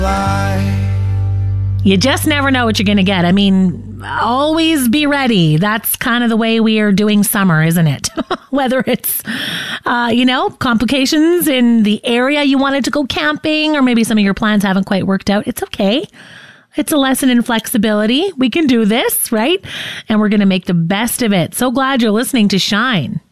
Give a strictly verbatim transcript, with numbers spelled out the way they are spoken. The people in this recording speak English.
You just never know what you're going to get. I mean, always be ready. That's kind of the way we are doing summer, isn't it? Whether it's, uh, you know, complications in the area you wanted to go camping, or maybe some of your plans haven't quite worked out. It's okay. It's a lesson in flexibility. We can do this, right? And we're going to make the best of it. So glad you're listening to Shine.